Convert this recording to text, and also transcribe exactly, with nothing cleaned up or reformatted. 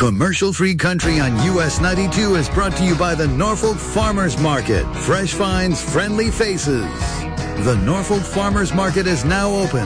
Commercial-free country on U S ninety-two is brought to you by the Norfolk Farmers Market. Fresh finds, friendly faces. The Norfolk Farmers Market is now open.